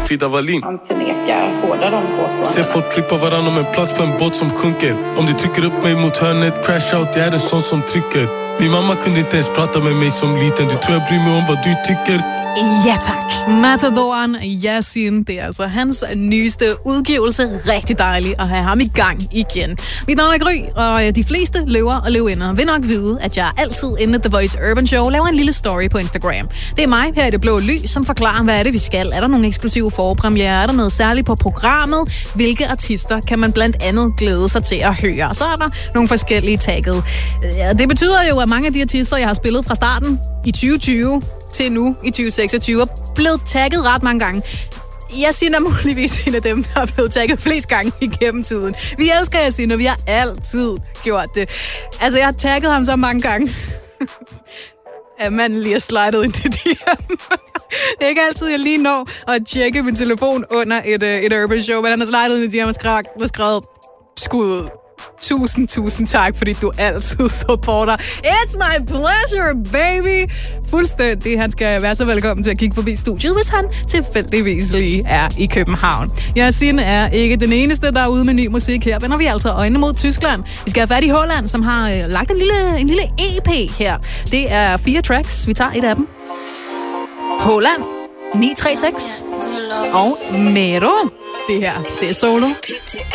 Frida Wallin. Han förnekar båda de påståendena. Se folk klippa varandra om en plats på en båt som sjunker. Om du trycker upp mig mot hörnet, crash out, jag är en sån som trycker. Min mamma kunde inte ens prata med mig som liten. Du tror jag bryr mig om vad du tycker? Ja tak. Matadoren Yasin, det er altså hans nyeste udgivelse. Rigtig dejligt at have ham i gang igen. Mit navn er Gry, og de fleste løver og løvinder vil nok vide, at jeg altid inden The Voice Urban Show laver en lille story på Instagram. Det er mig her i Det Blå Lys, som forklarer, hvad er det, vi skal. Er der nogle eksklusive forpremiere? Er der noget særligt på programmet? Hvilke artister kan man blandt andet glæde sig til at høre? Og så er der nogle forskellige tagget. Det betyder jo, at mange af de artister, jeg har spillet fra starten i 2020 til nu i 2026, er blevet tagget ret mange gange. Yasin er muligvis en af dem, der er blevet tagget flest gange igennem tiden. Vi elsker Yasin, og vi har altid gjort det. Altså, jeg har tagget ham så mange gange, at manden lige har slidet ind til DM. Det er ikke altid, jeg lige når at tjekke min telefon under et Urban Show, men han har slidet ind i DM og skrevet skud ud. Tusind tak, fordi du altid supporter. It's my pleasure, baby! Fuldstændig. Han skal være så velkommen til at kigge forbi studiet, hvis han tilfældigvis lige er i København. Yasin er ikke den eneste, der er ude med ny musik. Her vender vi altså øjnene mod Tyskland. Vi skal have fat i Holland, som har lagt en lille EP her. Det er 4 tracks. Vi tager et af dem. Holland 936 og Mero. Det her, det er solo.